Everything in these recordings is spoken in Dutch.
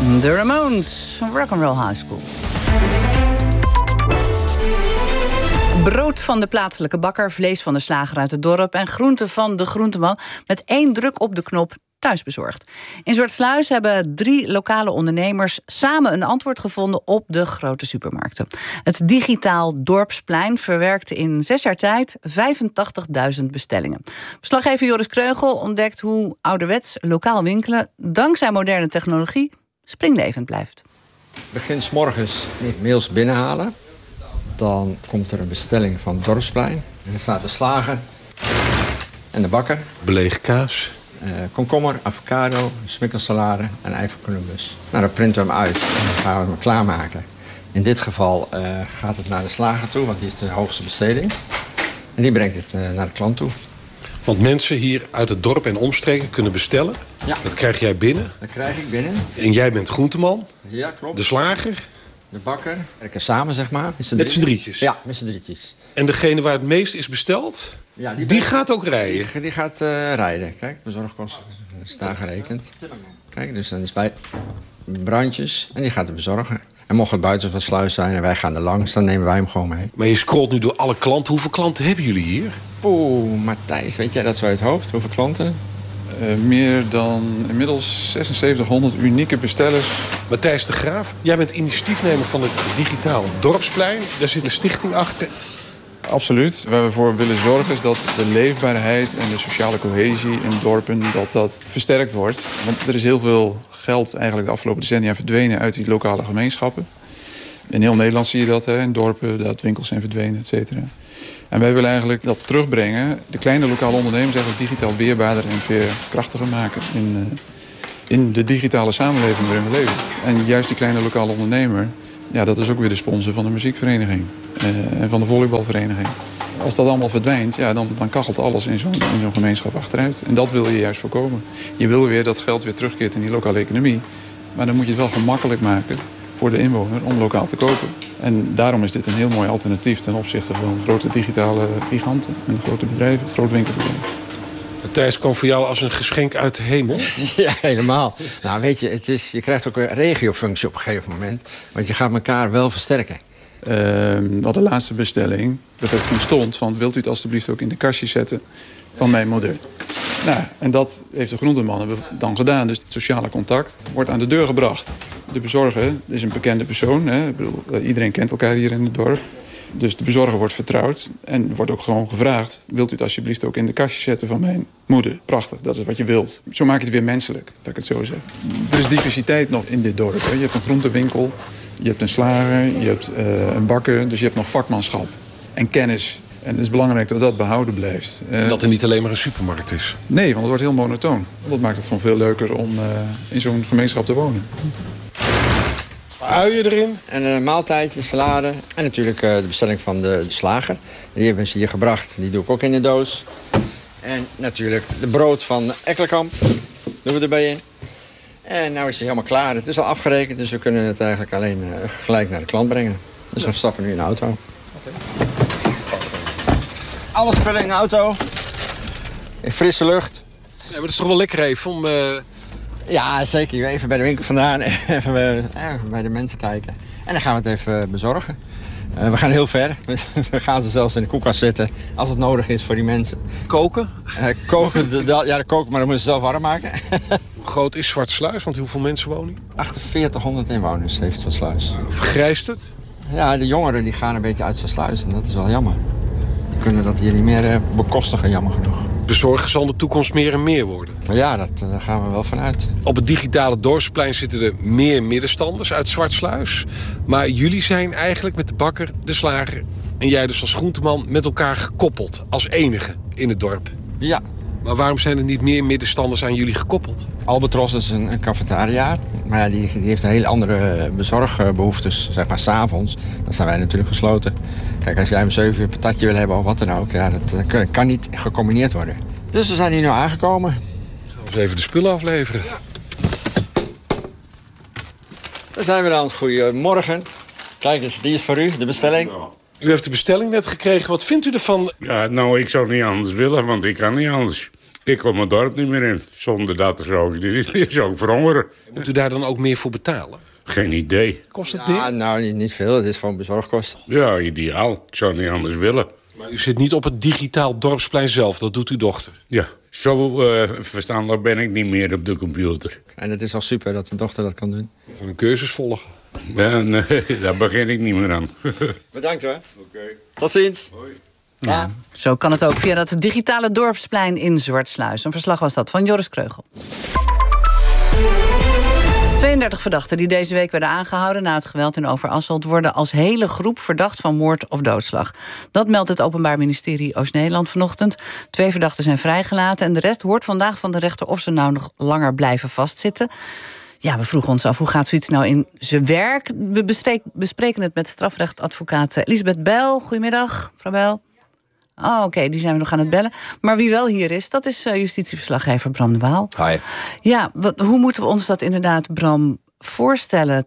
De Ramones, Rock'n'Roll High School. Brood van de plaatselijke bakker, vlees van de slager uit het dorp en groenten van de groenteman met 1 druk op de knop thuisbezorgd. In Zwartsluis hebben 3 lokale ondernemers samen een antwoord gevonden op de grote supermarkten. Het digitaal Dorpsplein verwerkte in 6 jaar tijd 85.000 bestellingen. Verslaggever Joris Kreugel ontdekt hoe ouderwets lokaal winkelen dankzij moderne technologie springlevend blijft. Begin 's morgens met mails binnenhalen. Dan komt er een bestelling van het Dorpsplein. En dan staat de slager en de bakker. Beleg kaas. Komkommer, avocado, smikkelsalade en ei van Columbus. Nou, dan printen we hem uit en dan gaan we hem klaarmaken. In dit geval gaat het naar de slager toe, want die heeft de hoogste besteding. En die brengt het naar de klant toe. Want mensen hier uit het dorp en omstreken kunnen bestellen. Ja. Dat krijg jij binnen. Dat krijg ik binnen. En jij bent groenteman. Ja, klopt. De slager. De bakker. Werken samen, zeg maar. Met z'n drietjes? Ja, met z'n drietjes. En degene waar het meest is besteld, ja, die gaat ook rijden? Die gaat rijden. Kijk, bezorgkosten is daar gerekend. Kijk, dus dan is bij brandjes en die gaat het bezorgen. En mocht het buiten van sluis zijn en wij gaan er langs, dan nemen wij hem gewoon mee. Maar je scrolt nu door alle klanten. Hoeveel klanten hebben jullie hier? Oeh, Matthijs, weet jij dat zo uit het hoofd? Hoeveel klanten? Meer dan inmiddels 7600 unieke bestellers. Matthijs de Graaf, jij bent initiatiefnemer van het digitaal Dorpsplein. Daar zit een stichting achter. Absoluut. Waar we voor willen zorgen is dat de leefbaarheid en de sociale cohesie in dorpen dat versterkt wordt. Want er is heel veel geld eigenlijk de afgelopen decennia verdwenen uit die lokale gemeenschappen. In heel Nederland zie je dat, hè, in dorpen, dat winkels zijn verdwenen, et cetera. En wij willen eigenlijk dat terugbrengen. De kleine lokale ondernemers eigenlijk digitaal weerbaarder en veerkrachtiger maken in de digitale samenleving waarin we leven. En juist die kleine lokale ondernemer, ja, dat is ook weer de sponsor van de muziekvereniging en van de volleybalvereniging. Als dat allemaal verdwijnt, ja, dan kachelt alles in zo'n gemeenschap achteruit. En dat wil je juist voorkomen. Je wil weer dat geld weer terugkeert in die lokale economie. Maar dan moet je het wel gemakkelijk maken voor de inwoner om lokaal te kopen. En daarom is dit een heel mooi alternatief ten opzichte van grote digitale giganten en de grote bedrijven, het groot winkelbedrijf. Matthijs kwam voor jou als een geschenk uit de hemel? Ja, helemaal. Nou, weet je, je krijgt ook een regiofunctie op een gegeven moment. Want je gaat elkaar wel versterken. Wat de laatste bestelling bevestiging stond van, wilt u het alstublieft ook in de kastjes zetten van mijn moeder. Nou, en dat heeft de groenteman dan gedaan. Dus het sociale contact wordt aan de deur gebracht. De bezorger is een bekende persoon. Hè. Ik bedoel, iedereen kent elkaar hier in het dorp. Dus de bezorger wordt vertrouwd en wordt ook gewoon gevraagd, wilt u het alsjeblieft ook in de kastje zetten van mijn moeder? Prachtig, dat is wat je wilt. Zo maak je het weer menselijk, laat ik het zo zeggen. Er is diversiteit nog in dit dorp. Hè. Je hebt een groentewinkel, je hebt een slager, je hebt een bakker. Dus je hebt nog vakmanschap en kennis. En het is belangrijk dat dat behouden blijft. Dat er niet alleen maar een supermarkt is. Nee, want het wordt heel monotoon. Dat maakt het gewoon veel leuker om in zo'n gemeenschap te wonen. Uien erin. En een maaltijdje, salade. En natuurlijk de bestelling van de slager. Die hebben ze hier gebracht. Die doe ik ook in de doos. En natuurlijk de brood van Ekkelenkamp. Doen we erbij in. En nou is het helemaal klaar. Het is al afgerekend, dus we kunnen het eigenlijk alleen gelijk naar de klant brengen. Dus we stappen nu in de auto. Okay. Alle spullen in de auto. In frisse lucht. Ja, maar het is toch wel lekker even om... Ja, zeker. Even bij de winkel vandaan. Even bij de mensen kijken. En dan gaan we het even bezorgen. We gaan heel ver. We gaan ze zelfs in de koelkast zetten als het nodig is voor die mensen. Koken? Koken, ja, koken, maar dan moeten ze zelf warm maken. Hoe groot is Zwartsluis? Want hoeveel mensen wonen hier? 4800 inwoners heeft Zwartsluis. Vergrijst het? Ja, de jongeren die gaan een beetje uit Zwartsluis en dat is wel jammer. Die kunnen dat hier niet meer bekostigen, jammer genoeg. Bezorgen zal in de toekomst meer en meer worden. Maar ja, daar gaan we wel vanuit. Op het digitale Dorpsplein zitten er meer middenstanders uit Zwartsluis. Maar jullie zijn eigenlijk met de bakker, de slager en jij dus als groenteman met elkaar gekoppeld. Als enige in het dorp. Ja. Maar waarom zijn er niet meer middenstanders aan jullie gekoppeld? Albatros is een cafetaria. Maar ja, die heeft een hele andere bezorgbehoeftes, zeg maar, 's avonds. Dan zijn wij natuurlijk gesloten. Kijk, als jij om 7 uur een patatje wil hebben of wat dan ook, ja, dat kan niet gecombineerd worden. Dus we zijn hier nu aangekomen. Gaan we eens even de spullen afleveren. Ja. Daar zijn we dan. Goedemorgen. Kijk eens, die is voor u, de bestelling. U heeft de bestelling net gekregen. Wat vindt u ervan? Ja, nou, ik zou niet anders willen, want ik kan niet anders. Ik kom mijn dorp niet meer in. Zonder dat zou ik verhongeren. Moet u daar dan ook meer voor betalen? Geen idee. Kost het meer? Ja, nou, niet veel. Het is gewoon bezorgkosten. Ja, ideaal. Ik zou niet anders willen. Maar u zit niet op het digitaal dorpsplein zelf. Dat doet uw dochter. Ja, zo verstandig ben ik niet meer op de computer. En het is al super dat de dochter dat kan doen. Gewoon een cursus volgen. Ja, nee, daar begin ik niet meer aan. Bedankt hoor. Tot ziens. Ja, zo kan het ook via dat digitale dorpsplein in Zwartsluis. Een verslag was dat van Joris Kreugel. 32 verdachten die deze week werden aangehouden na het geweld in Overasselt worden als hele groep verdacht van moord of doodslag. Dat meldt het Openbaar Ministerie Oost-Nederland vanochtend. 2 verdachten zijn vrijgelaten en de rest hoort vandaag van de rechter of ze nou nog langer blijven vastzitten. Ja, we vroegen ons af, hoe gaat zoiets nou in zijn werk? We bespreken het met strafrechtadvocaat Elisabeth Bijl. Goedemiddag, mevrouw Bijl. Oh, oké, die zijn we nog aan het bellen. Maar wie wel hier is, dat is justitieverslaggever Bram de Waal. Hi. Ja, hoe moeten we ons dat inderdaad, Bram, voorstellen?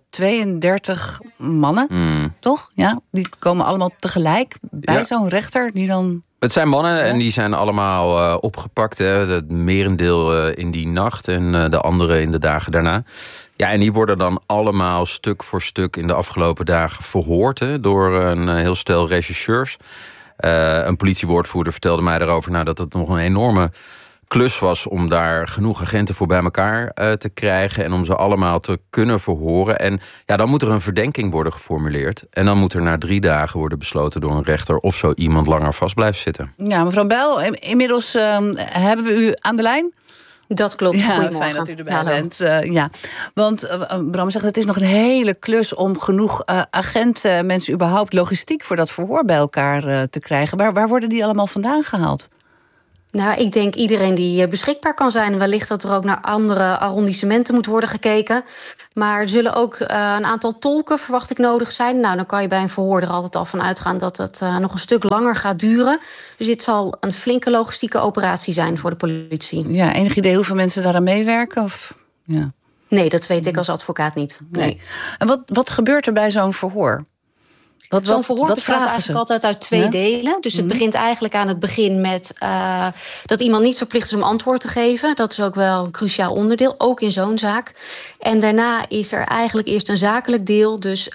32 mannen, toch? Ja, die komen allemaal tegelijk bij zo'n rechter die dan... Het zijn mannen en die zijn allemaal opgepakt. Hè. Het merendeel in die nacht en de andere in de dagen daarna. Ja, en die worden dan allemaal stuk voor stuk in de afgelopen dagen verhoord, hè, door een heel stel rechercheurs. Een politiewoordvoerder vertelde mij daarover dat het nog een enorme klus was om daar genoeg agenten voor bij elkaar te krijgen en om ze allemaal te kunnen verhoren. En ja, dan moet er een verdenking worden geformuleerd. En dan moet er na 3 dagen worden besloten door een rechter of zo iemand langer vast blijft zitten. Ja, mevrouw Bijl, inmiddels hebben we u aan de lijn. Dat klopt. Ja, fijn dat u erbij bent. Ja. Want Bram zegt, het is nog een hele klus om genoeg agenten, mensen überhaupt logistiek voor dat verhoor bij elkaar te krijgen. Waar worden die allemaal vandaan gehaald? Nou, ik denk iedereen die beschikbaar kan zijn. Wellicht dat er ook naar andere arrondissementen moet worden gekeken. Maar er zullen ook een aantal tolken, verwacht ik, nodig zijn. Nou, dan kan je bij een verhoor er altijd al van uitgaan dat het nog een stuk langer gaat duren. Dus dit zal een flinke logistieke operatie zijn voor de politie. Ja, enig idee hoeveel mensen daaraan meewerken? Of, ja. Nee, dat weet ik als advocaat niet. Nee. En wat gebeurt er bij zo'n verhoor? Zo'n verhoor bestaat eigenlijk altijd uit 2 delen. Dus het begint eigenlijk aan het begin met dat iemand niet verplicht is om antwoord te geven. Dat is ook wel een cruciaal onderdeel, ook in zo'n zaak. En daarna is er eigenlijk eerst een zakelijk deel. Dus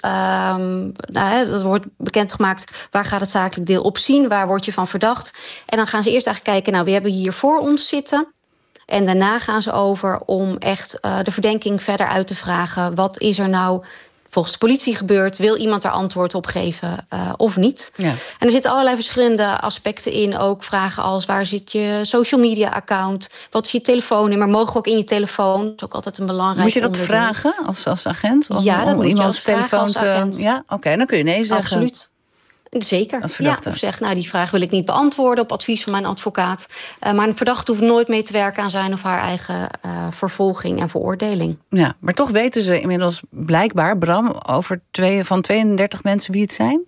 dat wordt bekendgemaakt, waar gaat het zakelijk deel op zien? Waar word je van verdacht? En dan gaan ze eerst eigenlijk kijken, nou, wie hebben we hier voor ons zitten? En daarna gaan ze over om echt de verdenking verder uit te vragen. Wat is er nou volgens de politie gebeurt? Wil iemand daar antwoord op geven of niet? Ja. En er zitten allerlei verschillende aspecten in. Ook vragen als, waar zit je social media account? Wat is je telefoonnummer? Mogen we ook in je telefoon? Dat is ook altijd een belangrijk Moet je dat onderdeel. Vragen als agent? Of ja, dat moet je als telefoon als agent. Ja, oké, dan kun je nee zeggen. Absoluut. Zeker. Ja, of zeg, nou, die vraag wil ik niet beantwoorden op advies van mijn advocaat. Maar een verdachte hoeft nooit mee te werken aan zijn of haar eigen vervolging en veroordeling. Ja, maar toch weten ze inmiddels blijkbaar, Bram, over van 32 mensen wie het zijn?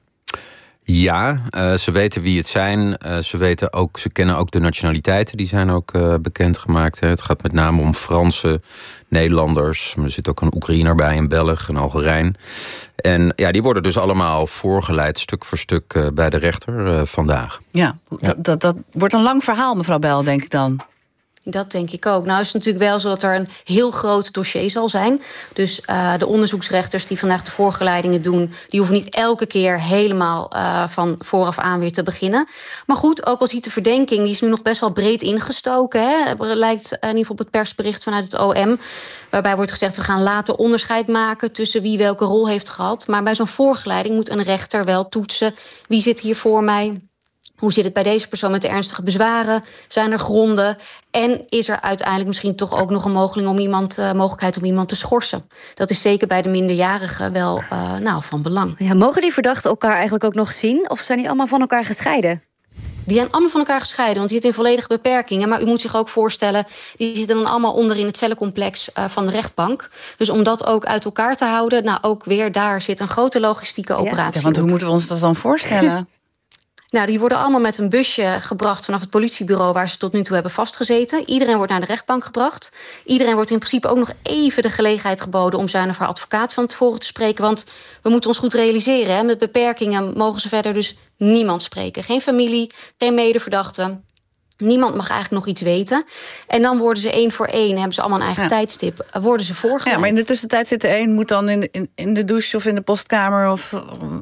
Ja, ze weten wie het zijn. Ze kennen ook de nationaliteiten, die zijn ook bekendgemaakt. Het gaat met name om Fransen, Nederlanders. Maar er zit ook een Oekraïner bij, een Belg, een Algerijn. En ja, die worden dus allemaal voorgeleid, stuk voor stuk, bij de rechter vandaag. Ja, dat wordt een lang verhaal, mevrouw Bijl, denk ik dan. Dat denk ik ook. Nou is het natuurlijk wel zo dat er een heel groot dossier zal zijn. Dus de onderzoeksrechters die vandaag de voorgeleidingen doen, die hoeven niet elke keer helemaal van vooraf aan weer te beginnen. Maar goed, ook al ziet de verdenking, die is nu nog best wel breed ingestoken. Hè. Het lijkt in ieder geval op het persbericht vanuit het OM, waarbij wordt gezegd, we gaan later onderscheid maken tussen wie welke rol heeft gehad. Maar bij zo'n voorgeleiding moet een rechter wel toetsen, wie zit hier voor mij? Hoe zit het bij deze persoon met de ernstige bezwaren? Zijn er gronden? En is er uiteindelijk misschien toch ook nog een mogelijkheid om iemand te schorsen? Dat is zeker bij de minderjarigen wel van belang. Ja, mogen die verdachten elkaar eigenlijk ook nog zien? Of zijn die allemaal van elkaar gescheiden? Die zijn allemaal van elkaar gescheiden, want die zitten in volledige beperkingen. Maar u moet zich ook voorstellen, die zitten dan allemaal onder in het cellencomplex van de rechtbank. Dus om dat ook uit elkaar te houden, ook weer daar zit een grote logistieke operatie. Ja, want hoe moeten we ons dat dan voorstellen? Nou, die worden allemaal met een busje gebracht vanaf het politiebureau waar ze tot nu toe hebben vastgezeten. Iedereen wordt naar de rechtbank gebracht. Iedereen wordt in principe ook nog even de gelegenheid geboden om zijn of haar advocaat van tevoren te spreken. Want we moeten ons goed realiseren, hè, met beperkingen mogen ze verder dus niemand spreken. Geen familie, geen medeverdachten. Niemand mag eigenlijk nog iets weten. En dan worden ze 1 voor 1, hebben ze allemaal een eigen tijdstip, worden ze voorgeleid. Ja, maar in de tussentijd zit de een, moet dan in de douche of in de postkamer of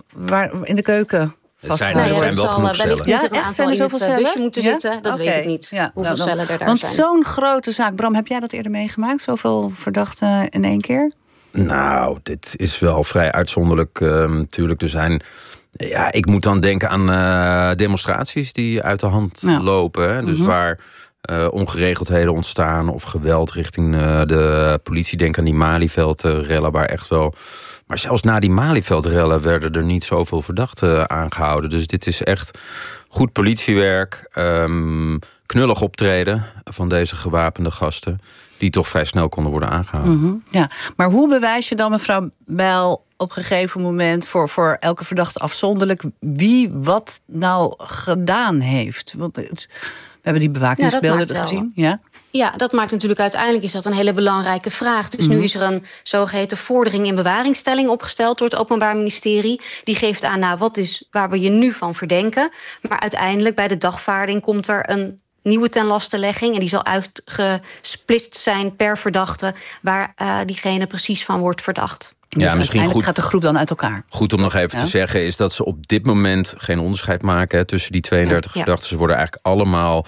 in de keuken. Er zijn wel genoeg cellen. Ja, echt zijn er zoveel cellen? Busje moeten zitten, dat weet ik niet. Ja, hoeveel cellen er daar want zijn. Zo'n grote zaak, Bram, heb jij dat eerder meegemaakt? Zoveel verdachten in 1 keer? Nou, dit is wel vrij uitzonderlijk. Natuurlijk, er zijn... Ja, ik moet dan denken aan demonstraties die uit de hand lopen. Hè? Dus waar ongeregeldheden ontstaan of geweld richting de politie. Denk aan die Malieveld-rellen waar echt wel... Maar zelfs na die Malieveld-rellen werden er niet zoveel verdachten aangehouden. Dus dit is echt goed politiewerk. Knullig optreden van deze gewapende gasten, die toch vrij snel konden worden aangehouden. Mm-hmm, ja. Maar hoe bewijs je dan, mevrouw Bijl, op een gegeven moment voor elke verdachte afzonderlijk wie wat nou gedaan heeft? Want we hebben die bewakingsbeelden gezien. Ja, dat maakt natuurlijk uiteindelijk is dat een hele belangrijke vraag. Dus nu is er een zogeheten vordering in bewaringstelling opgesteld door het Openbaar Ministerie. Die geeft aan, wat is waar we je nu van verdenken. Maar uiteindelijk bij de dagvaarding komt er een nieuwe tenlastelegging. En die zal uitgesplitst zijn per verdachte waar diegene precies van wordt verdacht. Dus ja, misschien goed, gaat de groep dan uit elkaar. Goed om nog even te zeggen is dat ze op dit moment geen onderscheid maken tussen die 32 verdachten. Ze worden eigenlijk allemaal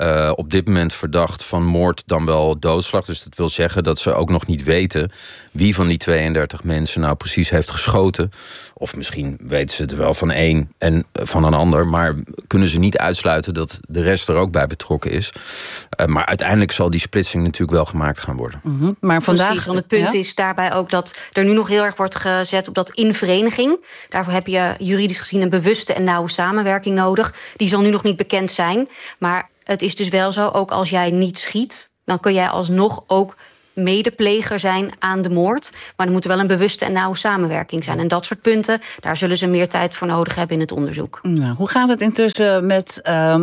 op dit moment verdacht van moord dan wel doodslag. Dus dat wil zeggen dat ze ook nog niet weten wie van die 32 mensen nou precies heeft geschoten. Of misschien weten ze het wel van één en van een ander. Maar kunnen ze niet uitsluiten dat de rest er ook bij betrokken is. Maar uiteindelijk zal die splitsing natuurlijk wel gemaakt gaan worden. Mm-hmm. Maar vandaag, precies, want het punt is daarbij ook dat er nu nog heel erg wordt gezet op dat in vereniging. Daarvoor heb je juridisch gezien een bewuste en nauwe samenwerking nodig. Die zal nu nog niet bekend zijn. Maar het is dus wel zo, ook als jij niet schiet, dan kun jij alsnog ook medepleger zijn aan de moord. Maar er moet wel een bewuste en nauwe samenwerking zijn. En dat soort punten, daar zullen ze meer tijd voor nodig hebben in het onderzoek. Nou, hoe gaat het intussen met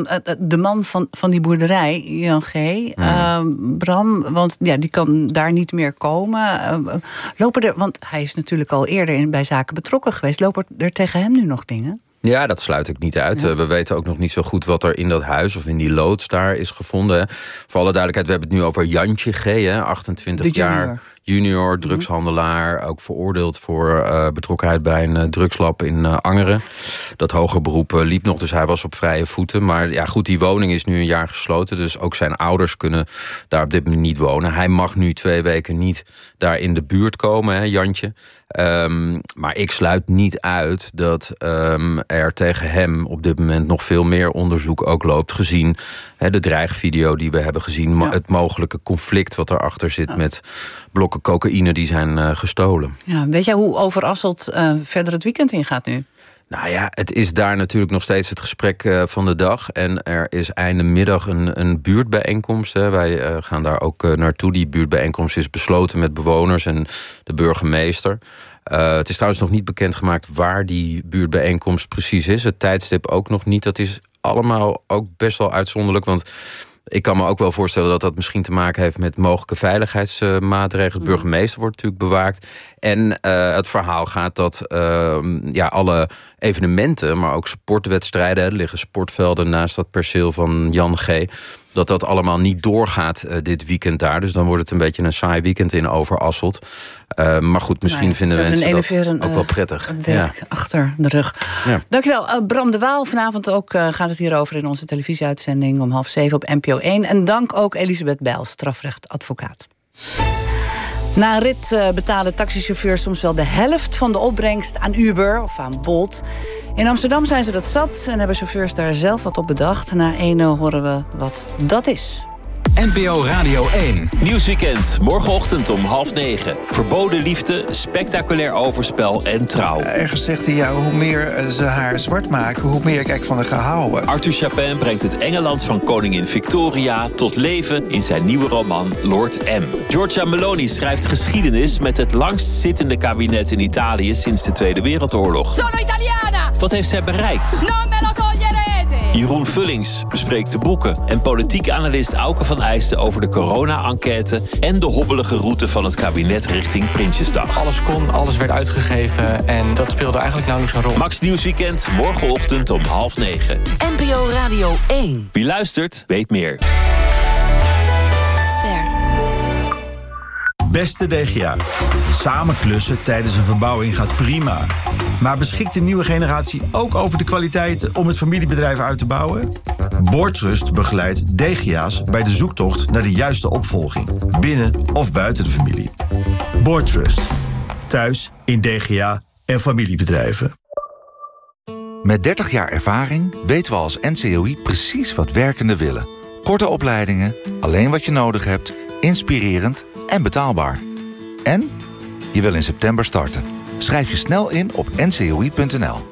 de man van die boerderij, Jan G. Bram? Want die kan daar niet meer komen. Lopen er, want hij is natuurlijk al eerder bij zaken betrokken geweest. Lopen er tegen hem nu nog dingen? Ja, dat sluit ik niet uit. We weten ook nog niet zo goed wat er in dat huis of in die loods daar is gevonden. Voor alle duidelijkheid, we hebben het nu over Jantje G., 28 jaar. Junior, drugshandelaar, ook veroordeeld voor betrokkenheid bij een drugslab in Angeren. Dat hoger beroep liep nog, dus hij was op vrije voeten. Maar ja, goed, die woning is nu 1 jaar gesloten, dus ook zijn ouders kunnen daar op dit moment niet wonen. Hij mag nu 2 weken niet daar in de buurt komen, Jantje. Maar ik sluit niet uit dat er tegen hem op dit moment nog veel meer onderzoek ook loopt, gezien de dreigvideo die we hebben gezien, het mogelijke conflict wat erachter zit met blokken cocaïne die zijn gestolen. Ja, weet jij hoe Overasselt verder het weekend ingaat nu? Nou ja, het is daar natuurlijk nog steeds het gesprek van de dag. En er is einde middag een buurtbijeenkomst. Wij gaan daar ook naartoe. Die buurtbijeenkomst is besloten met bewoners en de burgemeester. Het is trouwens nog niet bekendgemaakt waar die buurtbijeenkomst precies is. Het tijdstip ook nog niet. Dat is allemaal ook best wel uitzonderlijk, want ik kan me ook wel voorstellen dat dat misschien te maken heeft met mogelijke veiligheidsmaatregelen. De burgemeester wordt natuurlijk bewaakt. En het verhaal gaat dat alle evenementen, maar ook sportwedstrijden, er liggen sportvelden naast dat perceel van Jan G., dat allemaal niet doorgaat dit weekend daar. Dus dan wordt het een beetje een saai weekend in Overasselt. Maar goed, misschien vinden mensen dat ook wel prettig. Een week achter de rug. Ja. Dankjewel. Bram de Waal. Vanavond ook gaat het hierover in onze televisieuitzending om 6:30 op NPO 1. En dank ook Elisabeth Bijl, strafrechtadvocaat. Na een rit betalen taxichauffeurs soms wel de helft van de opbrengst aan Uber of aan Bolt. In Amsterdam zijn ze dat zat en hebben chauffeurs daar zelf wat op bedacht. Na 1 horen we wat dat is. NPO Radio 1. Nieuwsweekend, morgenochtend om 8:30. Verboden liefde, spectaculair overspel en trouw. Ergens zegt hij, hoe meer ze haar zwart maken, hoe meer ik eigenlijk van haar ga houden. Arthur Chapin brengt het Engeland van koningin Victoria tot leven in zijn nieuwe roman Lord M. Giorgia Meloni schrijft geschiedenis met het langstzittende kabinet in Italië sinds de Tweede Wereldoorlog. Sono italiana! Wat heeft zij bereikt? Non me lo toglierete! Jeroen Vullings bespreekt de boeken. En politiek analist Auke van Eijsten over de corona-enquête en de hobbelige route van het kabinet richting Prinsjesdag. Alles kon, alles werd uitgegeven en dat speelde eigenlijk nauwelijks een rol. Max Nieuwsweekend, morgenochtend om 8:30. NPO Radio 1. Wie luistert, weet meer. Beste DGA, samen klussen tijdens een verbouwing gaat prima. Maar beschikt de nieuwe generatie ook over de kwaliteiten om het familiebedrijf uit te bouwen? Boortrust begeleidt DGA's bij de zoektocht naar de juiste opvolging, binnen of buiten de familie. Boortrust, thuis in DGA en familiebedrijven. Met 30 jaar ervaring weten we als NCOI precies wat werkenden willen. Korte opleidingen, alleen wat je nodig hebt, inspirerend en betaalbaar. En je wil in september starten. Schrijf je snel in op ncoi.nl.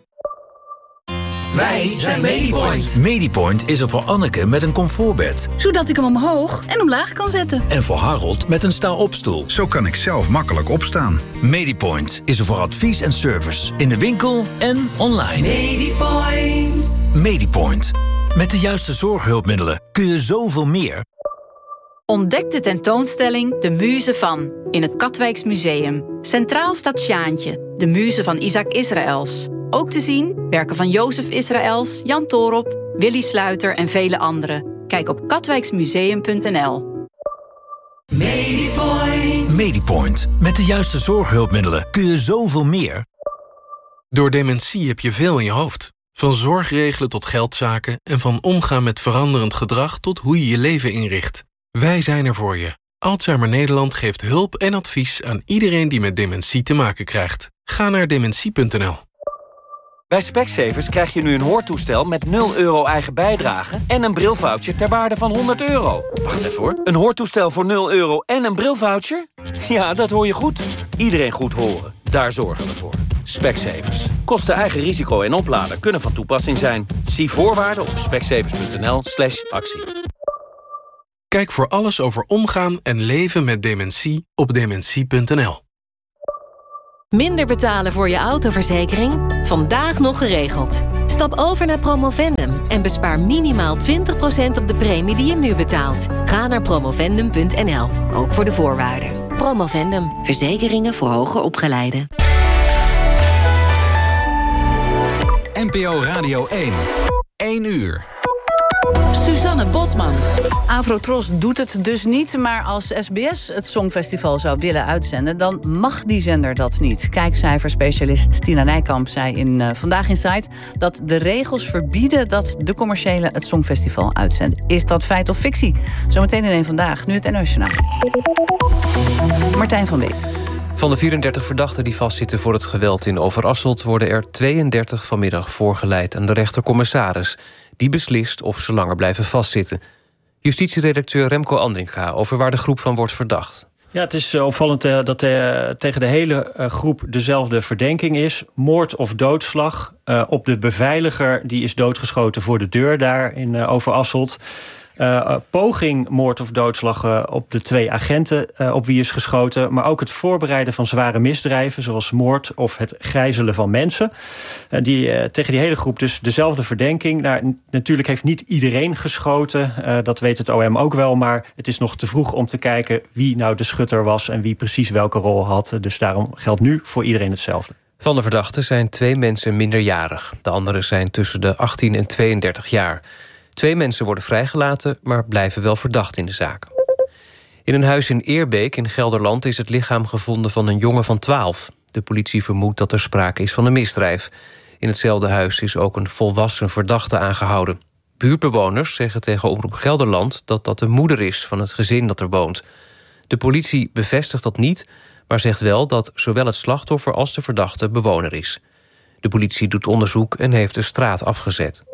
Wij zijn Medipoint. Medipoint is er voor Anneke met een comfortbed. Zodat ik hem omhoog en omlaag kan zetten. En voor Harold met een sta-opstoel. Zo kan ik zelf makkelijk opstaan. Medipoint is er voor advies en service. In de winkel en online. Medipoint. Medipoint. Met de juiste zorghulpmiddelen kun je zoveel meer. Ontdek de tentoonstelling De Muze van in het Katwijks Museum. Centraal staat Sjaantje, de muze van Isaac Israëls. Ook te zien werken van Jozef Israëls, Jan Toorop, Willy Sluiter en vele anderen. Kijk op katwijksmuseum.nl. Medipoint. Medipoint. Met de juiste zorghulpmiddelen kun je zoveel meer. Door dementie heb je veel in je hoofd. Van zorgregelen tot geldzaken en van omgaan met veranderend gedrag tot hoe je je leven inricht. Wij zijn er voor je. Alzheimer Nederland geeft hulp en advies aan iedereen die met dementie te maken krijgt. Ga naar dementie.nl. Bij Specsavers krijg je nu een hoortoestel met 0 euro eigen bijdrage en een brilvoucher ter waarde van €100. Wacht even hoor. Een hoortoestel voor 0 euro en een brilvoucher? Ja, dat hoor je goed. Iedereen goed horen. Daar zorgen we voor. Specsavers. Kosten eigen risico en oplader kunnen van toepassing zijn. Zie voorwaarden op specsavers.nl/actie. Kijk voor alles over omgaan en leven met dementie op dementie.nl. Minder betalen voor je autoverzekering? Vandaag nog geregeld. Stap over naar Promovendum en bespaar minimaal 20% op de premie die je nu betaalt. Ga naar promovendum.nl, ook voor de voorwaarden. Promovendum, verzekeringen voor hoger opgeleiden. NPO Radio 1. 1 uur. Suzanne Bosman. Avrotros doet het dus niet, maar als SBS het Songfestival zou willen uitzenden, dan mag die zender dat niet. Kijkcijferspecialist Tina Nijkamp zei in Vandaag Inside dat de regels verbieden dat de commerciële het Songfestival uitzenden. Is dat feit of fictie? Zometeen in één Vandaag, nu het NOS Journaal. Martijn van Beek. Van de 34 verdachten die vastzitten voor het geweld in Overasselt worden er 32 vanmiddag voorgeleid aan de rechtercommissaris. Die beslist of ze langer blijven vastzitten. Justitieredacteur Remco Andringa over waar de groep van wordt verdacht. Ja, het is opvallend dat tegen de hele groep dezelfde verdenking is. Moord of doodslag op de beveiliger. Die is doodgeschoten voor de deur daar in Overasselt. Poging moord of doodslag op de 2 agenten op wie is geschoten. Maar ook het voorbereiden van zware misdrijven, zoals moord of het gijzelen van mensen. Tegen die hele groep dus dezelfde verdenking. Nou, natuurlijk heeft niet iedereen geschoten. Dat weet het OM ook wel. Maar het is nog te vroeg om te kijken wie nou de schutter was en wie precies welke rol had. Dus daarom geldt nu voor iedereen hetzelfde. Van de verdachten zijn 2 mensen minderjarig. De anderen zijn tussen de 18 en 32 jaar. 2 mensen worden vrijgelaten, maar blijven wel verdacht in de zaak. In een huis in Eerbeek in Gelderland is het lichaam gevonden van een jongen van 12. De politie vermoedt dat er sprake is van een misdrijf. In hetzelfde huis is ook een volwassen verdachte aangehouden. Buurtbewoners zeggen tegen Omroep Gelderland dat dat de moeder is van het gezin dat er woont. De politie bevestigt dat niet, maar zegt wel dat zowel het slachtoffer als de verdachte bewoner is. De politie doet onderzoek en heeft de straat afgezet.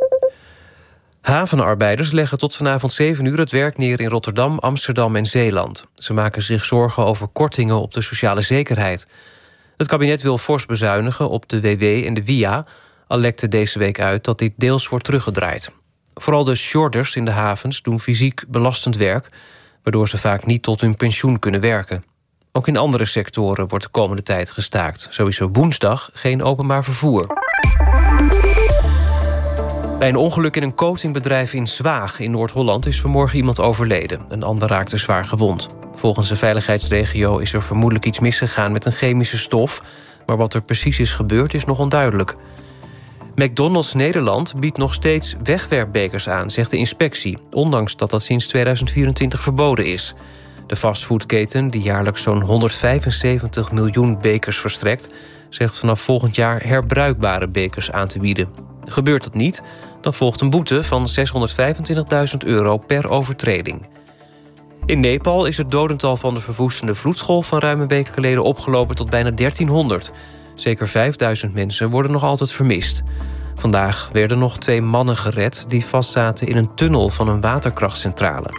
Havenarbeiders leggen tot vanavond 7 uur het werk neer in Rotterdam, Amsterdam en Zeeland. Ze maken zich zorgen over kortingen op de sociale zekerheid. Het kabinet wil fors bezuinigen op de WW en de WIA, al lekte deze week uit dat dit deels wordt teruggedraaid. Vooral de shorters in de havens doen fysiek belastend werk, waardoor ze vaak niet tot hun pensioen kunnen werken. Ook in andere sectoren wordt de komende tijd gestaakt. Zo is er woensdag geen openbaar vervoer. Bij een ongeluk in een coatingbedrijf in Zwaag in Noord-Holland is vanmorgen iemand overleden. Een ander raakte zwaar gewond. Volgens de veiligheidsregio is er vermoedelijk iets misgegaan met een chemische stof. Maar wat er precies is gebeurd is nog onduidelijk. McDonald's Nederland biedt nog steeds wegwerpbekers aan, zegt de inspectie. Ondanks dat dat sinds 2024 verboden is. De fastfoodketen, die jaarlijks zo'n 175 miljoen bekers verstrekt, zegt vanaf volgend jaar herbruikbare bekers aan te bieden. Gebeurt dat niet, dan volgt een boete van €625.000 per overtreding. In Nepal is het dodental van de verwoestende vloedgolf van ruim een week geleden opgelopen tot bijna 1300. Zeker 5000 mensen worden nog altijd vermist. Vandaag werden nog 2 mannen gered die vastzaten in een tunnel van een waterkrachtcentrale.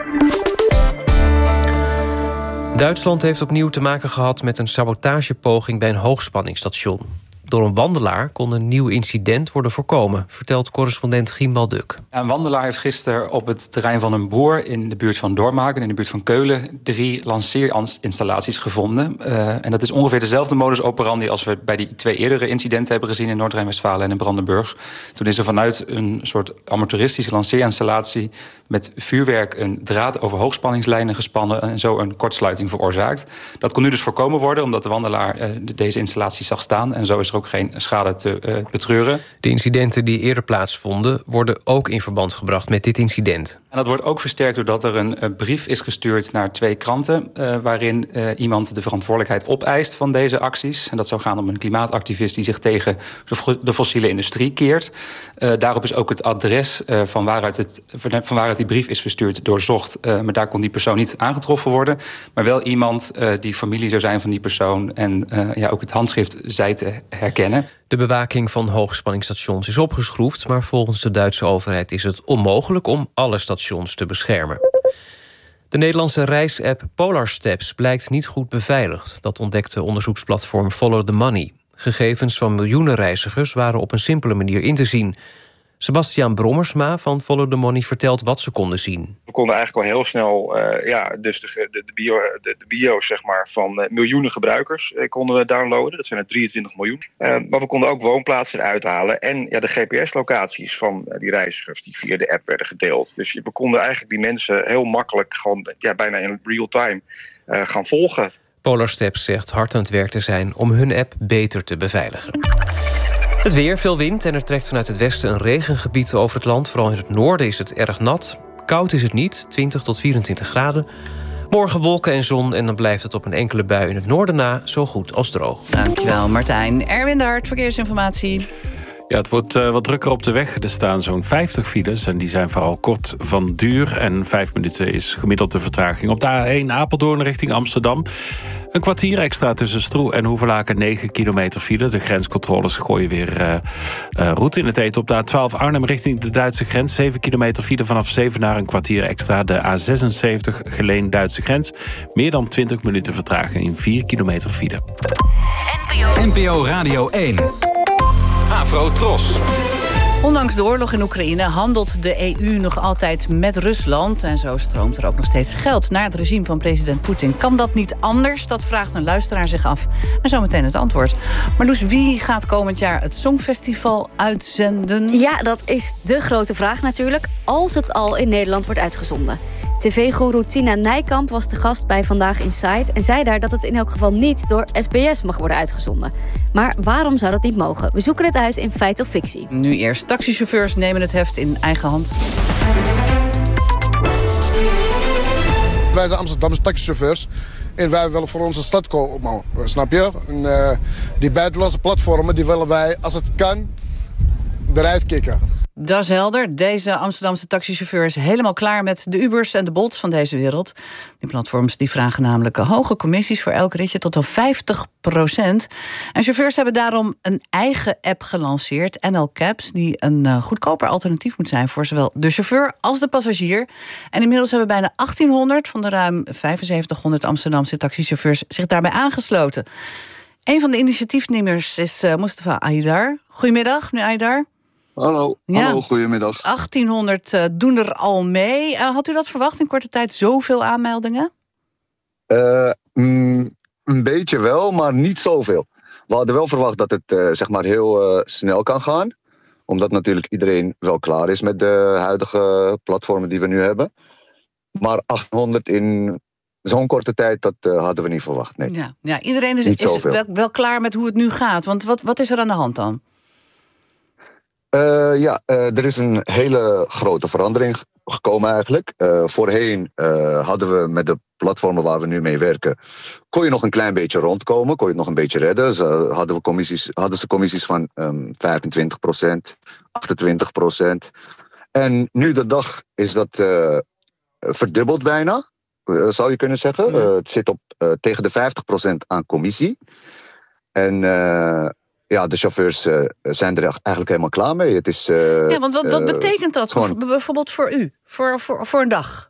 Duitsland heeft opnieuw te maken gehad met een sabotagepoging bij een hoogspanningsstation. Door een wandelaar kon een nieuw incident worden voorkomen, vertelt correspondent Gimbal Duk. Een wandelaar heeft gisteren op het terrein van een boer in de buurt van Dormagen, in de buurt van Keulen, 3 lanceerinstallaties gevonden. En dat is ongeveer dezelfde modus operandi als we bij die 2 eerdere incidenten hebben gezien in Noord-Rijn-Westfalen en in Brandenburg. Toen is er vanuit een soort amateuristische lanceerinstallatie met vuurwerk een draad over hoogspanningslijnen gespannen en zo een kortsluiting veroorzaakt. Dat kon nu dus voorkomen worden omdat de wandelaar deze installatie zag staan en zo is er ook geen schade te betreuren. De incidenten die eerder plaatsvonden worden ook in verband gebracht met dit incident. En dat wordt ook versterkt doordat er een brief is gestuurd naar 2 kranten waarin iemand de verantwoordelijkheid opeist van deze acties. En dat zou gaan om een klimaatactivist die zich tegen de fossiele industrie keert. Daarop is ook het adres van waaruit die brief is verstuurd doorzocht. Maar daar kon die persoon niet aangetroffen worden. Maar wel iemand die familie zou zijn van die persoon en ook het handschrift zei te herkennen. De bewaking van hoogspanningsstations is opgeschroefd, maar volgens de Duitse overheid is het onmogelijk om alle stations te beschermen. De Nederlandse reisapp Polar Steps blijkt niet goed beveiligd. Dat ontdekte onderzoeksplatform Follow the Money. Gegevens van miljoenen reizigers waren op een simpele manier in te zien. Sebastiaan Brommersma van Follow the Money vertelt wat ze konden zien. We konden eigenlijk al heel snel de bio's zeg maar, van miljoenen gebruikers konden we downloaden. Dat zijn er 23 miljoen. Maar we konden ook woonplaatsen eruit halen. En de GPS-locaties van die reizigers die via de app werden gedeeld. Dus we konden eigenlijk die mensen heel makkelijk gewoon bijna in real time gaan volgen. Polar Steps zegt hard aan het werk te zijn om hun app beter te beveiligen. Het weer, veel wind en er trekt vanuit het westen een regengebied over het land. Vooral in het noorden is het erg nat. Koud is het niet, 20 tot 24 graden. Morgen wolken en zon en dan blijft het op een enkele bui in het noorden na zo goed als droog. Dankjewel Martijn. Erwin de Hart, verkeersinformatie. Ja, het wordt wat drukker op de weg. Er staan zo'n 50 files en die zijn vooral kort van duur. En 5 minuten is gemiddeld de vertraging. Op de A1 Apeldoorn richting Amsterdam. Een kwartier extra tussen Stroe en Hoevelaken, 9 kilometer file. De grenscontroles gooien weer route in het eten. Op de A12 Arnhem richting de Duitse grens. 7 kilometer file vanaf Zevenaar, een kwartier extra. De A76 Geleen Duitse grens. Meer dan 20 minuten vertraging in 4 kilometer file. NPO Radio 1. Afro Tros. Ondanks de oorlog in Oekraïne handelt de EU nog altijd met Rusland. En zo stroomt er ook nog steeds geld naar het regime van president Poetin. Kan dat niet anders? Dat vraagt een luisteraar zich af. En zometeen het antwoord. Marloes, wie gaat komend jaar het Songfestival uitzenden? Ja, dat is de grote vraag natuurlijk. Als het al in Nederland wordt uitgezonden. TV-goeroe Tina Nijkamp was de gast bij Vandaag Inside en zei daar dat het in elk geval niet door SBS mag worden uitgezonden. Maar waarom zou dat niet mogen? We zoeken het uit in Feit of Fictie. Nu eerst. Taxichauffeurs nemen het heft in eigen hand. Wij zijn Amsterdamse taxichauffeurs en wij willen voor onze stad komen, snap je? En, die buitenlandse platformen die willen wij, als het kan, eruit kicken. Dat is helder. Deze Amsterdamse taxichauffeur is helemaal klaar met de Ubers en de Bolts van deze wereld. Die platforms die vragen namelijk hoge commissies voor elk ritje tot al 50%. En chauffeurs hebben daarom een eigen app gelanceerd, NL Cabs, die een goedkoper alternatief moet zijn voor zowel de chauffeur als de passagier. En inmiddels hebben bijna 1800 van de ruim 7500 Amsterdamse taxichauffeurs zich daarbij aangesloten. Een van de initiatiefnemers is Mustafa Aydar. Goedemiddag, meneer Aydar. Hallo, goedemiddag. 1800 doen er al mee. Had u dat verwacht in korte tijd, zoveel aanmeldingen? Een beetje wel, maar niet zoveel. We hadden wel verwacht dat het zeg maar heel snel kan gaan. Omdat natuurlijk iedereen wel klaar is met de huidige platformen die we nu hebben. Maar 800 in zo'n korte tijd, dat hadden we niet verwacht. Nee. Ja, iedereen is wel klaar met hoe het nu gaat. Want wat is er aan de hand dan? Er is een hele grote verandering gekomen eigenlijk. Voorheen hadden we met de platformen waar we nu mee werken, kon je nog een klein beetje rondkomen, kon je het nog een beetje redden. Hadden ze commissies van 25%, 28%. En nu de dag is dat verdubbeld bijna, zou je kunnen zeggen. Het zit op tegen de 50% aan commissie. En de chauffeurs zijn er eigenlijk helemaal klaar mee. Het is, want wat betekent dat bijvoorbeeld voor u? Voor een dag?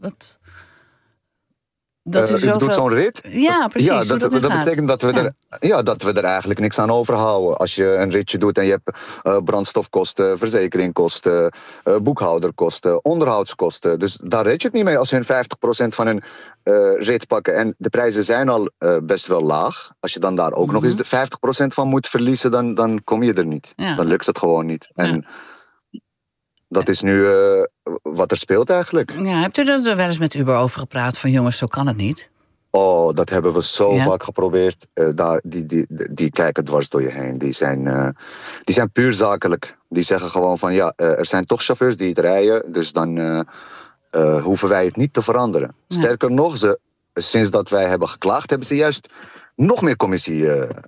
Dat u doet zo'n rit? Ja, precies. Ja, dat betekent dat we er eigenlijk niks aan overhouden. Als je een ritje doet en je hebt brandstofkosten, verzekeringkosten, boekhouderkosten, onderhoudskosten. Dus daar red je het niet mee als hun 50% van hun rit pakken. En de prijzen zijn al best wel laag. Als je dan daar ook nog eens de 50% van moet verliezen, dan kom je er niet. Ja. Dan lukt het gewoon niet. En dat is nu wat er speelt eigenlijk. Ja, hebt u er wel eens met Uber over gepraat? Van jongens, zo kan het niet. Oh, dat hebben we zo vaak geprobeerd. Die kijken dwars door je heen. Die zijn puur zakelijk. Die zeggen gewoon van er zijn toch chauffeurs die het rijden. Dus dan hoeven wij het niet te veranderen. Ja. Sterker nog, sinds dat wij hebben geklaagd, hebben ze juist nog meer commissie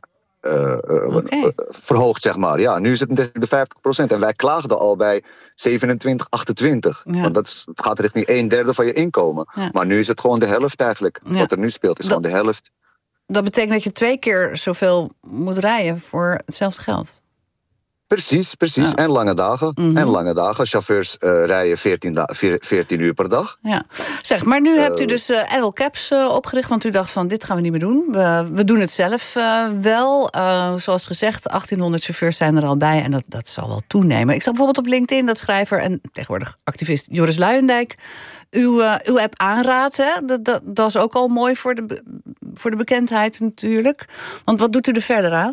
verhoogd, zeg maar. Ja, nu is het tegen de 50%. En wij klaagden al bij 27, 28. Ja. Want het gaat richting 1/3 van je inkomen. Ja. Maar nu is het gewoon de helft eigenlijk. Ja. Wat er nu speelt is gewoon de helft. Dat betekent dat je 2 keer zoveel moet rijden voor hetzelfde geld. Precies. Ja. En lange dagen. Chauffeurs rijden 14 uur per dag. Ja. Zeg, maar nu hebt u dus NL Caps opgericht, want u dacht van dit gaan we niet meer doen. We doen het zelf wel. Zoals gezegd, 1800 chauffeurs zijn er al bij en dat zal wel toenemen. Ik zag bijvoorbeeld op LinkedIn dat schrijver en tegenwoordig activist Joris Luijendijk uw app aanraadt. Hè? Dat is ook al mooi voor de bekendheid natuurlijk. Want wat doet u er verder aan?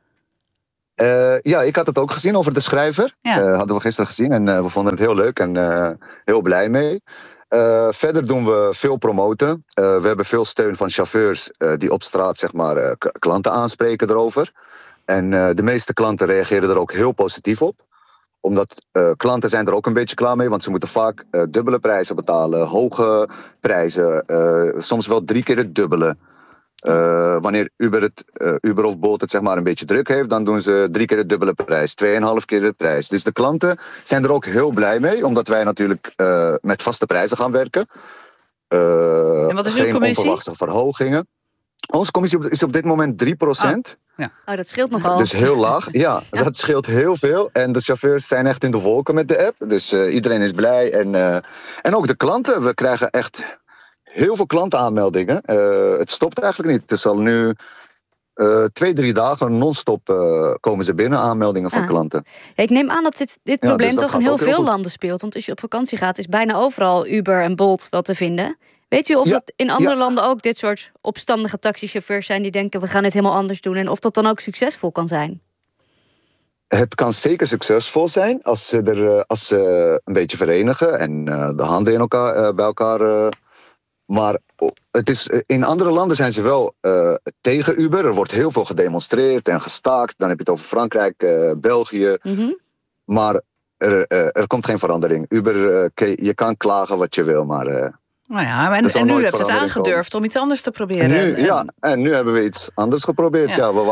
Ik had het ook gezien over de schrijver. Hadden we gisteren gezien en we vonden het heel leuk en heel blij mee. Verder doen we veel promoten. We hebben veel steun van chauffeurs die op straat zeg maar, klanten aanspreken erover. En de meeste klanten reageren er ook heel positief op. Omdat klanten zijn er ook een beetje klaar mee, want ze moeten vaak dubbele prijzen betalen. Hoge prijzen, soms wel 3 keer het dubbele. Wanneer Uber of Bolt het zeg maar een beetje druk heeft, dan doen ze 3 keer de dubbele prijs, 2,5 keer de prijs. Dus de klanten zijn er ook heel blij mee, omdat wij natuurlijk met vaste prijzen gaan werken. En wat is uw commissie? Geen onverwachte verhogingen. Onze commissie is op dit moment 3%. Oh, dat scheelt nogal. Dus heel laag. Ja, dat scheelt heel veel. En de chauffeurs zijn echt in de wolken met de app. Dus iedereen is blij. En ook de klanten. We krijgen echt heel veel klantenaanmeldingen. Het stopt eigenlijk niet. Het is al nu 2-3 dagen non-stop komen ze binnen, aanmeldingen van klanten. Ik neem aan dat dit probleem toch in heel veel landen speelt. Want als je op vakantie gaat, is bijna overal Uber en Bolt wel te vinden. Weet u of dat in andere landen ook dit soort opstandige taxichauffeurs zijn die denken we gaan het helemaal anders doen en of dat dan ook succesvol kan zijn? Het kan zeker succesvol zijn als ze een beetje verenigen en de handen bij elkaar. Maar in andere landen zijn ze wel tegen Uber. Er wordt heel veel gedemonstreerd en gestaakt. Dan heb je het over Frankrijk, België. Mm-hmm. Maar er komt geen verandering. Uber, je kan klagen wat je wil, maar nou ja, en nu hebt het aangedurfd om iets anders te proberen. En nu hebben we iets anders geprobeerd. Ja, we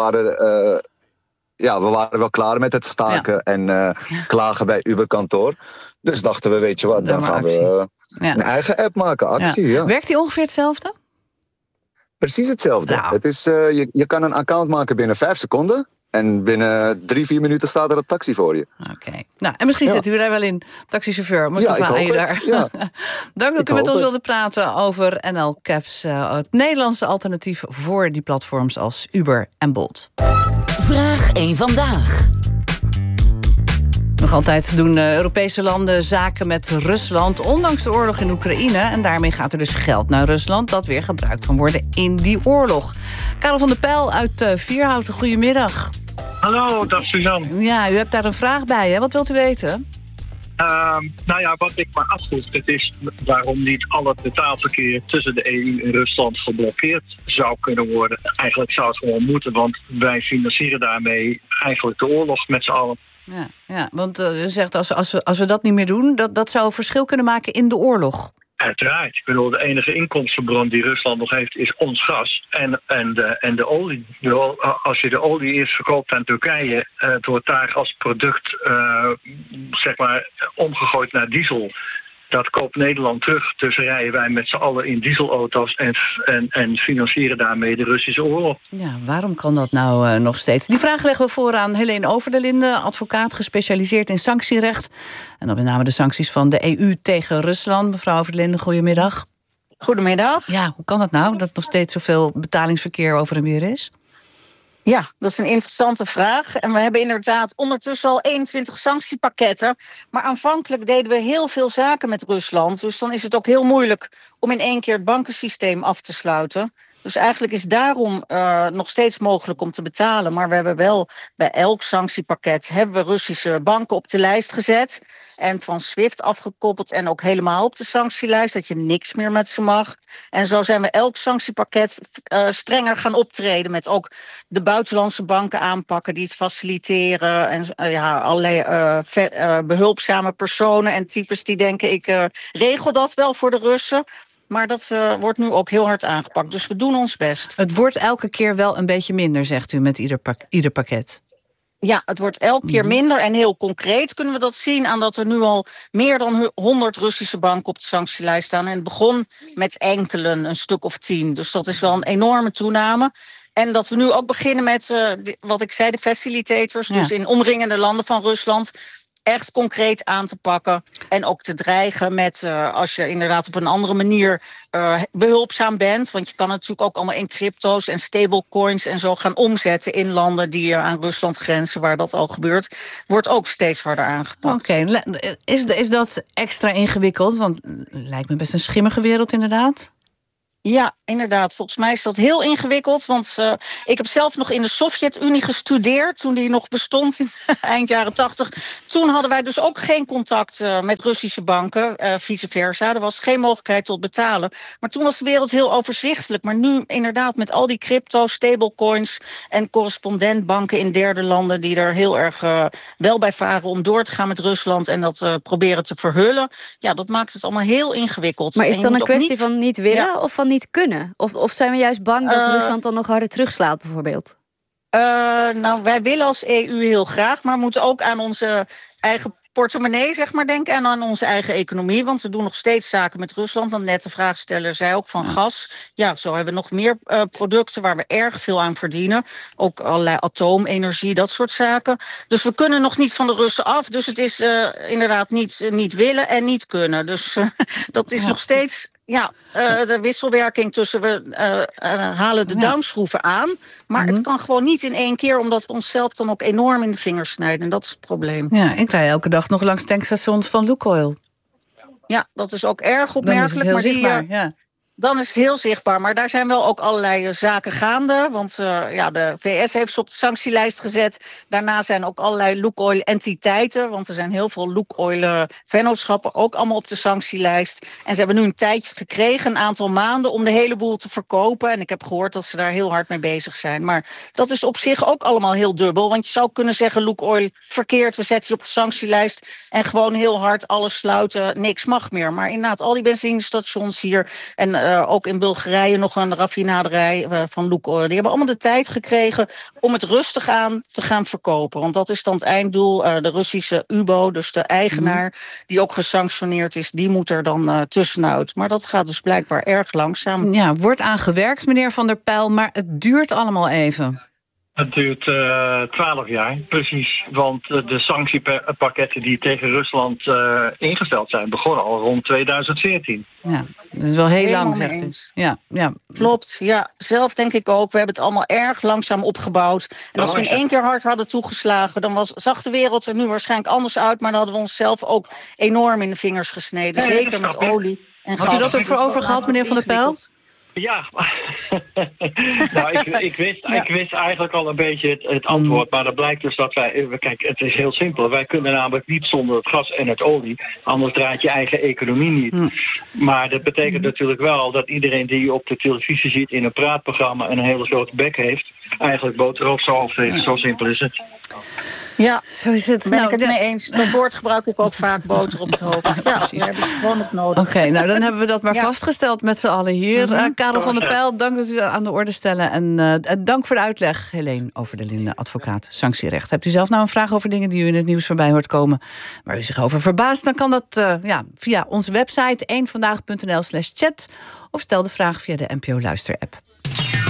waren wel klaar met het staken en klagen bij Uber kantoor. Dus dachten we, weet je wat, dan gaan we een eigen app maken, actie. Ja. Werkt die ongeveer hetzelfde? Precies hetzelfde. Nou. Het is, je kan een account maken binnen 5 seconden. En binnen 3-4 minuten staat er een taxi voor je. Oké. Nou, en misschien zit u daar wel in. Taxichauffeur, Mustafa Aydar. Ja. Dank dat u met ons wilde praten over NL Caps. Het Nederlandse alternatief voor die platforms als Uber en Bolt. Vraag 1 vandaag. Nog altijd doen Europese landen zaken met Rusland, ondanks de oorlog in Oekraïne. En daarmee gaat er dus geld naar Rusland dat weer gebruikt kan worden in die oorlog. Karel van der Pijl uit Vierhouten, goedemiddag. Hallo, dag Suzanne. Ja, u hebt daar een vraag bij, hè? Wat wilt u weten? Wat ik me afvroeg, dat is waarom niet al het betaalverkeer tussen de EU en Rusland geblokkeerd zou kunnen worden. Eigenlijk zou het gewoon moeten, want wij financieren daarmee eigenlijk de oorlog met z'n allen. Ja, want u zegt als we dat niet meer doen, dat zou een verschil kunnen maken in de oorlog. Uiteraard. Ik bedoel, de enige inkomstenbron die Rusland nog heeft is ons gas en de olie. Als je de olie eerst verkoopt aan Turkije, het wordt daar als product omgegooid naar diesel. Dat koopt Nederland terug, dus rijden wij met z'n allen in dieselauto's en financieren daarmee de Russische oorlog. Ja, waarom kan dat nou nog steeds? Die vraag leggen we voor aan Helene Overdelinde, advocaat gespecialiseerd in sanctierecht. En dan met name de sancties van de EU tegen Rusland. Mevrouw Overdelinde, goedemiddag. Goedemiddag. Ja, hoe kan het nou dat nog steeds zoveel betalingsverkeer over en weer is? Ja, dat is een interessante vraag. En we hebben inderdaad ondertussen al 21 sanctiepakketten. Maar aanvankelijk deden we heel veel zaken met Rusland. Dus dan is het ook heel moeilijk om in één keer het bankensysteem af te sluiten. Dus eigenlijk is daarom nog steeds mogelijk om te betalen. Maar we hebben wel bij elk sanctiepakket hebben we Russische banken op de lijst gezet. En van SWIFT afgekoppeld en ook helemaal op de sanctielijst. Dat je niks meer met ze mag. En zo zijn we elk sanctiepakket strenger gaan optreden. Met ook de buitenlandse banken aanpakken die het faciliteren. En allerlei behulpzame personen en types die denken ik regel dat wel voor de Russen. Maar dat wordt nu ook heel hard aangepakt. Dus we doen ons best. Het wordt elke keer wel een beetje minder, zegt u, met ieder pakket. Ja, het wordt elke keer minder. En heel concreet kunnen we dat zien aan dat er nu al meer dan 100 Russische banken op de sanctielijst staan. En het begon met enkelen, een stuk of 10. Dus dat is wel een enorme toename. En dat we nu ook beginnen met, wat ik zei, de facilitators. Dus in omringende landen van Rusland echt concreet aan te pakken. En ook te dreigen met, als je inderdaad op een andere manier behulpzaam bent. Want je kan natuurlijk ook allemaal in crypto's en stablecoins en zo gaan omzetten in landen die aan Rusland grenzen, waar dat al gebeurt. Wordt ook steeds harder aangepakt. Oké, is dat extra ingewikkeld? Want het lijkt me best een schimmige wereld inderdaad. Ja, inderdaad. Volgens mij is dat heel ingewikkeld. Want ik heb zelf nog in de Sovjet-Unie gestudeerd, toen die nog bestond in eind jaren 80. Toen hadden wij dus ook geen contact met Russische banken, vice versa. Er was geen mogelijkheid tot betalen. Maar toen was de wereld heel overzichtelijk. Maar nu inderdaad met al die crypto, stablecoins en correspondentbanken in derde landen die er heel erg wel bij varen om door te gaan met Rusland en dat proberen te verhullen. Ja, dat maakt het allemaal heel ingewikkeld. Maar is het dan een kwestie van niet willen of van niet kunnen? Of zijn we juist bang dat Rusland dan nog harder terugslaat bijvoorbeeld? Wij willen als EU heel graag, maar we moeten ook aan onze eigen portemonnee, zeg maar, denken en aan onze eigen economie. Want we doen nog steeds zaken met Rusland. Want net de vraagsteller zei ook van gas. Ja, zo hebben we nog meer producten waar we erg veel aan verdienen. Ook allerlei atoomenergie, dat soort zaken. Dus we kunnen nog niet van de Russen af. Dus het is inderdaad niet willen en niet kunnen. Dus dat is nog steeds de wisselwerking tussen we halen de duimschroeven aan. Maar het kan gewoon niet in één keer, omdat we onszelf dan ook enorm in de vingers snijden. En dat is het probleem. Ja, ik rij elke dag nog langs tankstations van Lukoil. Ja, dat is ook erg opmerkelijk. Dan is het heel zichtbaar, Dan is het heel zichtbaar, maar daar zijn wel ook allerlei zaken gaande. Want de VS heeft ze op de sanctielijst gezet. Daarna zijn ook allerlei Lukoil-entiteiten. Want er zijn heel veel Lukoil-vennootschappen ook allemaal op de sanctielijst. En ze hebben nu een tijdje gekregen, een aantal maanden, om de hele boel te verkopen. En ik heb gehoord dat ze daar heel hard mee bezig zijn. Maar dat is op zich ook allemaal heel dubbel. Want je zou kunnen zeggen, Lukoil verkeerd, we zetten je op de sanctielijst. En gewoon heel hard alles sluiten, niks mag meer. Maar inderdaad, al die benzinestations hier en ook in Bulgarije nog een raffinaderij van Lukoil. Die hebben allemaal de tijd gekregen om het rustig aan te gaan verkopen. Want dat is dan het einddoel. De Russische UBO, dus de eigenaar, die ook gesanctioneerd is, die moet er dan tussenuit. Maar dat gaat dus blijkbaar erg langzaam. Ja, wordt aan gewerkt, meneer Van der Pijl, maar het duurt allemaal even. Het duurt 12 jaar, precies. Want de sanctiepakketten die tegen Rusland ingesteld zijn, begonnen al rond 2014. Ja, dat is wel heel lang, zegt u. Ja. Klopt, ja. Zelf denk ik ook. We hebben het allemaal erg langzaam opgebouwd. En als we in één keer hard hadden toegeslagen, dan zag de wereld er nu waarschijnlijk anders uit. Maar dan hadden we onszelf ook enorm in de vingers gesneden. Zeker met olie en gas. Had u dat ook voor over gehad, meneer Van der Pijl? Ja, nou, ik wist eigenlijk al een beetje het antwoord. Maar dat blijkt dus dat kijk, het is heel simpel. Wij kunnen namelijk niet zonder het gas en het olie. Anders draait je eigen economie niet. Maar dat betekent natuurlijk wel dat iedereen die op de televisie ziet in een praatprogramma en een hele grote bek heeft, eigenlijk boter op zijn hoofd heeft. Zo simpel is het. Ja, zo is het. Ben ik het mee eens. Door boord gebruik ik ook vaak boter op het hoofd. Ja, daar hebben ze gewoon nog nodig. Oké, nou dan hebben we dat maar vastgesteld met z'n allen hier. Karel van der Pijl, dank dat u aan de orde stellen. En dank voor de uitleg, Helene Overdelinde, advocaat sanctierecht. Hebt u zelf nou een vraag over dingen die u in het nieuws voorbij hoort komen, waar u zich over verbaast, dan kan dat via onze website eenvandaag.nl/chat of stel de vraag via de NPO Luister-app.